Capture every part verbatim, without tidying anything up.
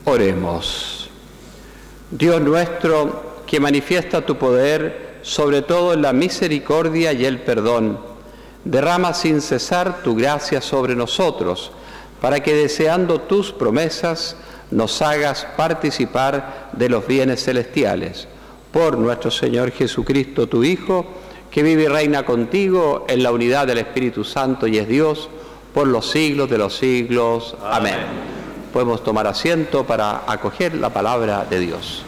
Oremos. Dios nuestro, que manifiesta tu poder, sobre todo en la misericordia y el perdón, derrama sin cesar tu gracia sobre nosotros, para que deseando tus promesas nos hagas participar de los bienes celestiales. Por nuestro Señor Jesucristo, tu Hijo, que vive y reina contigo en la unidad del Espíritu Santo y es Dios, por los siglos de los siglos. Amén. Amén. Podemos tomar asiento para acoger la palabra de Dios.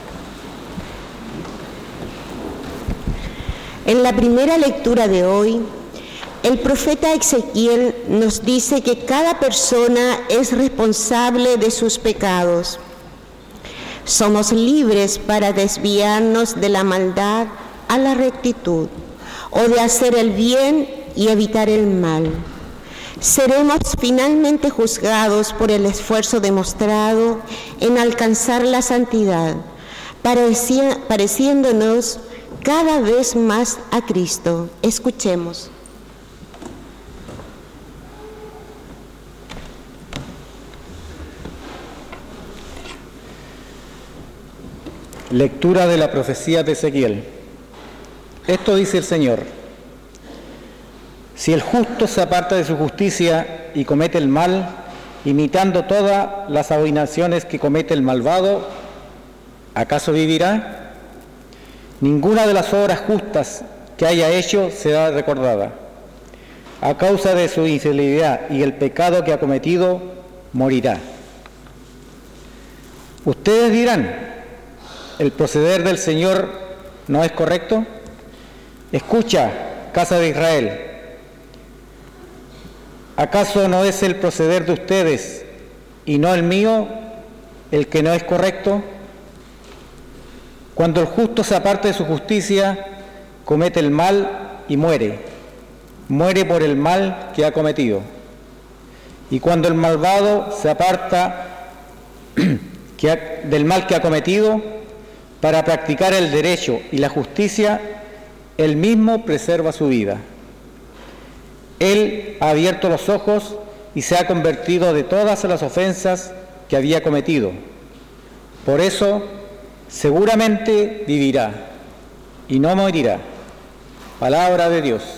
En la primera lectura de hoy, el profeta Ezequiel nos dice que cada persona es responsable de sus pecados. Somos libres para desviarnos de la maldad a la rectitud, o de hacer el bien y evitar el mal. Seremos finalmente juzgados por el esfuerzo demostrado en alcanzar la santidad, pareci- pareciéndonos cada vez más a Cristo. Escuchemos. Lectura de la profecía de Ezequiel. Esto dice el Señor: si el justo se aparta de su justicia y comete el mal, imitando todas las abominaciones que comete el malvado, ¿acaso vivirá? Ninguna de las obras justas que haya hecho será recordada. A causa de su infidelidad y el pecado que ha cometido, morirá. Ustedes dirán: ¿el proceder del Señor no es correcto? Escucha, casa de Israel. ¿Acaso no es el proceder de ustedes y no el mío el que no es correcto? Cuando el justo se aparta de su justicia, comete el mal y muere. Muere por el mal que ha cometido. Y cuando el malvado se aparta que ha, del mal que ha cometido, para practicar el derecho y la justicia, él mismo preserva su vida. Él ha abierto los ojos y se ha convertido de todas las ofensas que había cometido. Por eso, seguramente vivirá y no morirá. Palabra de Dios.